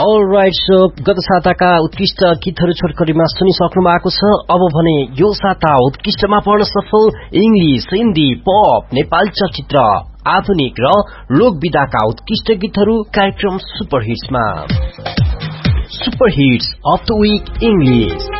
All right so गत साताका उत्कृष्ट गीतहरू छोटकरीमा सुनिसक्नु भएको छ। अब भने यो साता उत्कृष्टमा पर्न सफल इंग्लिश, हिन्दी, पप, नेपाली चलचित्र, आधुनिक र लोक विधाका उत्कृष्ट गीतहरू कार्यक्रम super हिट्समा। Super hits of the week English.